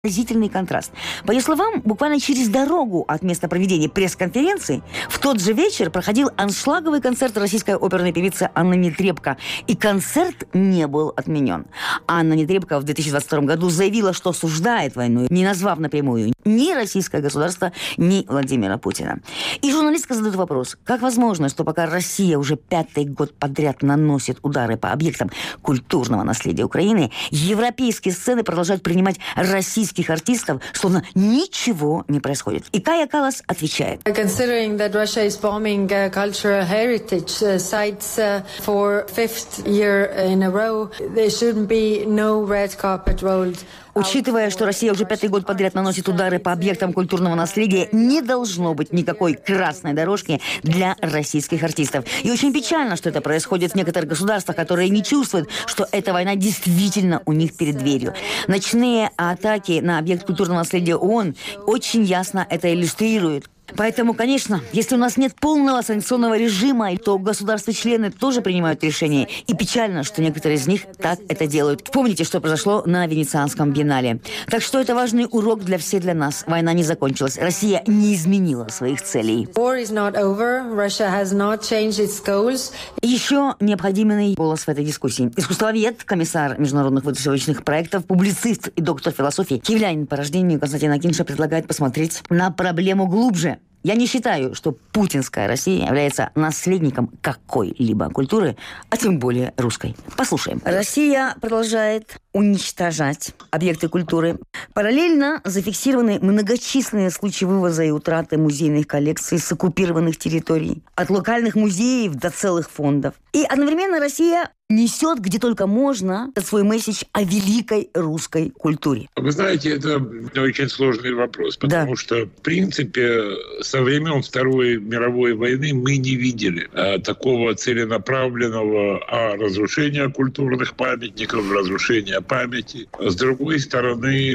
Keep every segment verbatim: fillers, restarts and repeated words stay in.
Поразительный контраст. По ее словам, буквально через дорогу от места проведения пресс-конференции в тот же вечер проходил аншлаговый концерт российской оперной певицы Анны Нетребко. И концерт не был отменен. Анна Нетребко в две тысячи двадцать втором году заявила, что осуждает войну, не назвав напрямую ни российское государство, ни Владимира Путина. И журналистка задает вопрос, как возможно, что пока Россия уже пятый год подряд наносит удары по объектам культурного наследия Украины, европейские сцены продолжают принимать российские артистов, словно ничего не происходит. И Кая Каллас отвечает. Considering that Russia is bombing uh, cultural heritage uh, sites uh, for fifth year in a row, there shouldn't be no red carpet rolled. Учитывая, что Россия уже пятый год подряд наносит удары по объектам культурного наследия, не должно быть никакой красной дорожки для российских артистов. И очень печально, что это происходит в некоторых государствах, которые не чувствуют, что эта война действительно у них перед дверью. Ночные атаки на объект культурного наследия ООН очень ясно это иллюстрируют. Поэтому, конечно, если у нас нет полного санкционного режима, то государства-члены тоже принимают решения. И печально, что некоторые из них так это делают. Помните, что произошло на Венецианском биеннале. Так что это важный урок для всех, для нас. Война не закончилась. Россия не изменила своих целей. И еще необходимый голос в этой дискуссии. Искусствовед, комиссар международных выставочных проектов, публицист и доктор философии, киевлянин по рождению Константин Акиньша предлагает посмотреть на проблему глубже. Я не считаю, что путинская Россия является наследником какой-либо культуры, а тем более русской. Послушаем. Россия продолжает уничтожать объекты культуры. Параллельно зафиксированы многочисленные случаи вывоза и утраты музейных коллекций с оккупированных территорий. От локальных музеев до целых фондов. И одновременно Россия несет где только можно свой месседж о великой русской культуре. Вы знаете, это очень сложный вопрос, потому да. что, в принципе, со времен Второй мировой войны мы не видели а, такого целенаправленного а, разрушения культурных памятников, разрушения памяти. С другой стороны,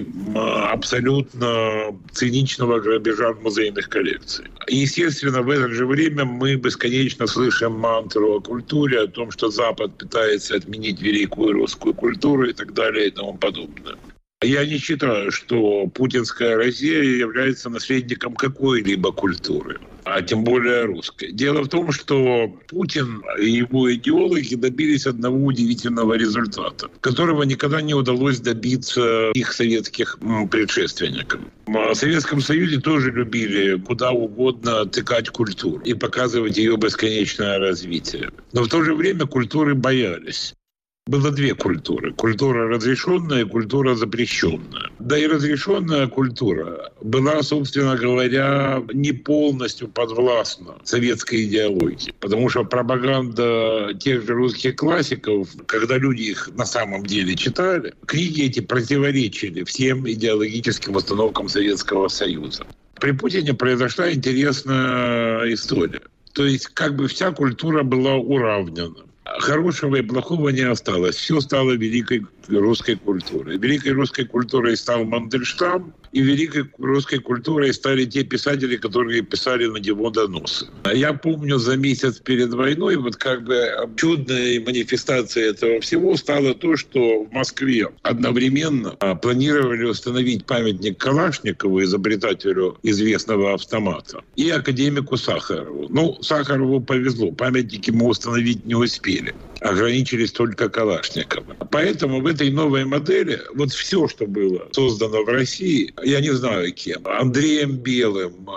абсолютно циничного грабежа музейных коллекций. Естественно, в это же время мы бесконечно слышим мантру о культуре, о том, что Запад пытается отменить великую русскую культуру и так далее и тому подобное. Я не считаю, что путинская Россия является наследником какой-либо культуры, а тем более русской. Дело в том, что Путин и его идеологи добились одного удивительного результата, которого никогда не удалось добиться их советских предшественникам. В Советском Союзе тоже любили куда угодно тыкать культуру и показывать ее бесконечное развитие. Но в то же время культуры боялись. Было две культуры. Культура разрешенная и культура запрещенная. Да и разрешенная культура была, собственно говоря, не полностью подвластна советской идеологии. Потому что пропаганда тех же русских классиков, когда люди их на самом деле читали, книги эти противоречили всем идеологическим установкам Советского Союза. При Путине произошла интересная история. То есть как бы вся культура была уравнена. Хорошего и плохого не осталось. Все стало великой русской культурой. Великой русской культурой стал Мандельштам, и великой русской культурой стали те писатели, которые писали на него доносы. Я помню, за месяц перед войной вот как бы чудной манифестацией этого всего стало то, что в Москве одновременно планировали установить памятник Калашникову, изобретателю известного автомата, и академику Сахарову. Ну, Сахарову повезло, памятник ему установить не успели. Ограничились только Калашниковым. Поэтому в этой новой модели вот все, что было создано в России, я не знаю кем, Андреем Белым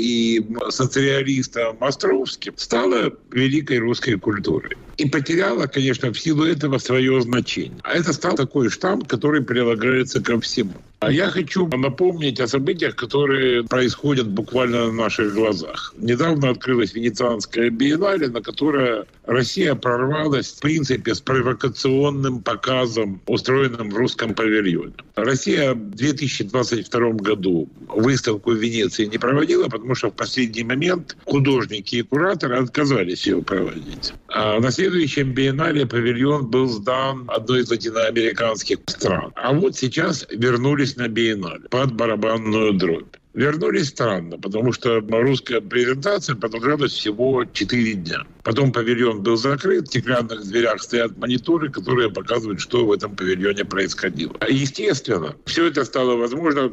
и социалистом Островским, стало великой русской культурой. И потеряла, конечно, в силу этого свое значение. А это стал такой штамп, который прилагается ко всему. А я хочу напомнить о событиях, которые происходят буквально на наших глазах. Недавно открылась Венецианская биеннале, на которое Россия прорвалась, в принципе, с провокационным показом, устроенным в русском павильоне. Россия в две тысячи двадцать втором году выставку в Венеции не проводила, потому что в последний момент художники и кураторы отказались ее проводить. А на следующем биеннале павильон был сдан одной из латиноамериканских стран. А вот сейчас вернулись на биеннале под барабанную дробь. Вернулись странно, потому что русская презентация продолжалась всего четыре дня. Потом павильон был закрыт, в стеклянных дверях стоят мониторы, которые показывают, что в этом павильоне происходило. Естественно, все это стало возможно